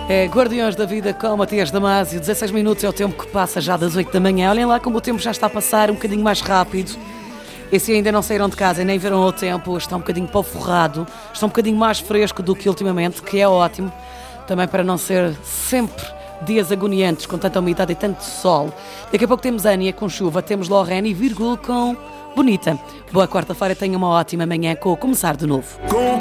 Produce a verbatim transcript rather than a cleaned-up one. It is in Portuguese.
É Guardiões da Vida com Matias Damasio. dezasseis minutos é o tempo que passa já das oito da manhã. Olhem lá como o tempo já está a passar um bocadinho mais rápido. E se ainda não saíram de casa e nem viram o tempo, está um bocadinho para o forrado, está um bocadinho mais fresco do que ultimamente, que é ótimo. Também para não ser sempre dias agoniantes com tanta umidade e tanto sol. Daqui a pouco temos Ania com chuva, temos Lorraine e Virgul com Bonita. Boa quarta-feira, tenha uma ótima manhã com o Começar de Novo.